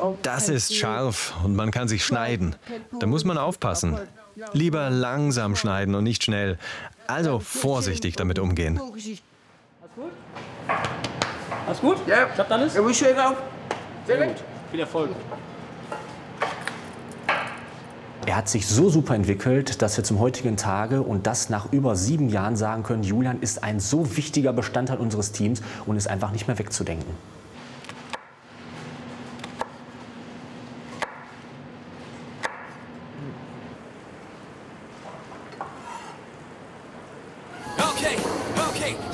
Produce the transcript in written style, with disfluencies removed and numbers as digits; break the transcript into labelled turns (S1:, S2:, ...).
S1: Das ist scharf und man kann sich schneiden. Da muss man aufpassen. Lieber langsam schneiden und nicht schnell. Also vorsichtig damit umgehen.
S2: Alles gut?
S3: Ja.
S2: Klappt alles?
S3: Ja, schön auf.
S2: Sehr gut. Viel Erfolg.
S4: Er hat sich so super entwickelt, dass wir zum heutigen Tage und das nach über 7 Jahren sagen können, Julian ist ein so wichtiger Bestandteil unseres Teams und ist einfach nicht mehr wegzudenken.